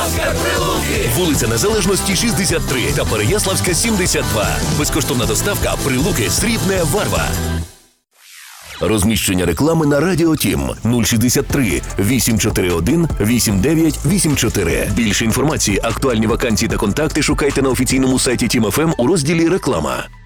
Переяславська, Прилуки! Вулиця Незалежності, 63 та Переяславська, 72. Безкоштовна доставка Прилуки, Срібне, Варва. Розміщення реклами на Радіо Тім 063 841 8984. Більше інформації, актуальні вакансії та контакти шукайте на офіційному сайті Тім ФМ у розділі «Реклама».